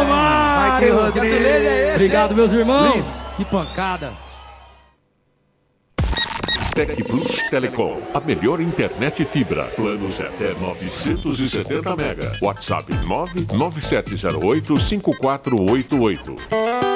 Romário! Rodrigues. Obrigado, meus irmãos. Que pancada. Tec Plus Telecom, a melhor internet fibra. Planos até 970 mega. WhatsApp 997085488.